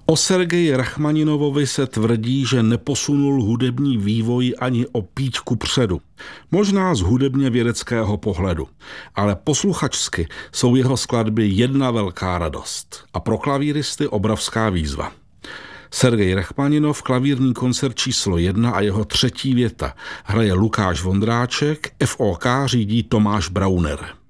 O Sergeji Rachmaninovovi se tvrdí, že neposunul hudební vývoj ani o píďku předu. Možná z hudebně vědeckého pohledu, ale posluchačsky jsou jeho skladby jedna velká radost a pro klavíristy obrovská výzva. Sergej Rachmaninov, klavírní koncert číslo 1 a jeho třetí věta hraje Lukáš Vondráček, FOK řídí Tomáš Brauner.